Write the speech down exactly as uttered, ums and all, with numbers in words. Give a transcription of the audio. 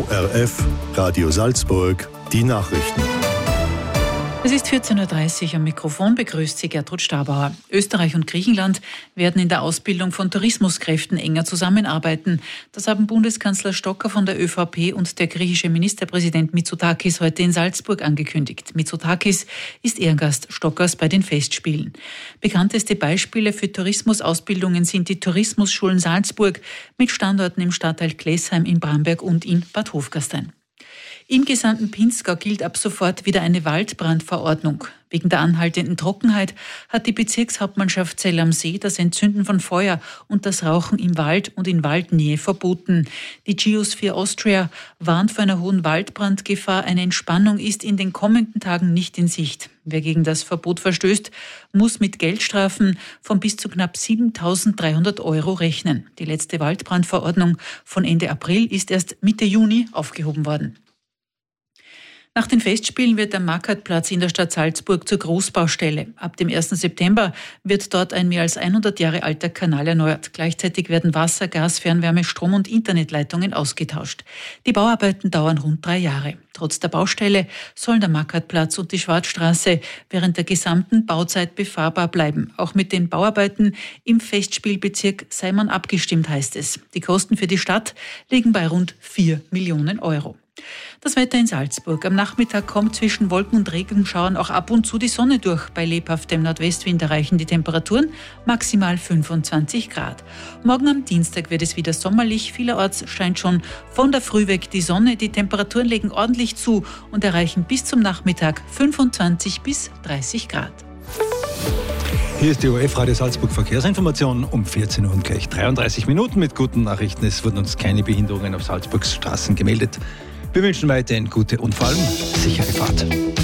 O R F, Radio Salzburg, die Nachrichten. Es ist vierzehn Uhr dreißig, am Mikrofon begrüßt Sie Gertrud Stabauer. Österreich und Griechenland werden in der Ausbildung von Tourismuskräften enger zusammenarbeiten. Das haben Bundeskanzler Stocker von der ÖVP und der griechische Ministerpräsident Mitsotakis heute in Salzburg angekündigt. Mitsotakis ist Ehrengast Stockers bei den Festspielen. Bekannteste Beispiele für Tourismusausbildungen sind die Tourismusschulen Salzburg mit Standorten im Stadtteil Klesheim, in Bramberg und in Bad Hofgastein. Im gesamten Pinzgau gilt ab sofort wieder eine Waldbrandverordnung. Wegen der anhaltenden Trockenheit hat die Bezirkshauptmannschaft Zell am See das Entzünden von Feuer und das Rauchen im Wald und in Waldnähe verboten. Die Geosphere Austria warnt vor einer hohen Waldbrandgefahr. Eine Entspannung ist in den kommenden Tagen nicht in Sicht. Wer gegen das Verbot verstößt, muss mit Geldstrafen von bis zu knapp siebentausenddreihundert Euro rechnen. Die letzte Waldbrandverordnung von Ende April ist erst Mitte Juni aufgehoben worden. Nach den Festspielen wird der Markatplatz in der Stadt Salzburg zur Großbaustelle. Ab dem ersten September wird dort ein mehr als hundert Jahre alter Kanal erneuert. Gleichzeitig werden Wasser, Gas, Fernwärme, Strom- und Internetleitungen ausgetauscht. Die Bauarbeiten dauern rund drei Jahre. Trotz der Baustelle sollen der Markatplatz und die Schwarzstraße während der gesamten Bauzeit befahrbar bleiben. Auch mit den Bauarbeiten im Festspielbezirk sei man abgestimmt, heißt es. Die Kosten für die Stadt liegen bei rund vier Millionen Euro. Das Wetter in Salzburg. Am Nachmittag kommt zwischen Wolken und Regenschauern auch ab und zu die Sonne durch. Bei lebhaftem Nordwestwind erreichen die Temperaturen maximal fünfundzwanzig Grad. Morgen am Dienstag wird es wieder sommerlich. Vielerorts scheint schon von der Früh weg die Sonne. Die Temperaturen legen ordentlich zu und erreichen bis zum Nachmittag fünfundzwanzig bis dreißig Grad. Hier ist die O R F Radio Salzburg Verkehrsinformation um vierzehn Uhr und gleich dreiunddreißig Minuten mit guten Nachrichten. Es wurden uns keine Behinderungen auf Salzburgs Straßen gemeldet. Wir wünschen weiterhin gute und vor allem sichere Fahrt.